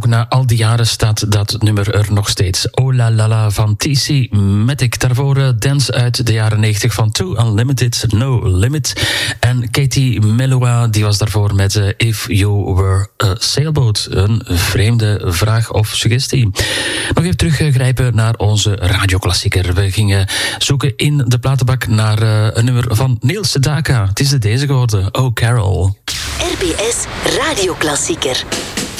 na al die jaren staat dat nummer er nog steeds. Oh la la la van TC Matic. Daarvoor Dance uit de jaren 90 van Too Unlimited, No Limit. En Katie Melua, die was daarvoor met If You Were a Sailboat. Een vreemde vraag of suggestie. Nog even teruggrijpen naar onze radioklassieker. We gingen zoeken in de platenbak naar een nummer van Neil Sedaka. Het is deze geworden, Oh Carol. RBS Radioklassieker.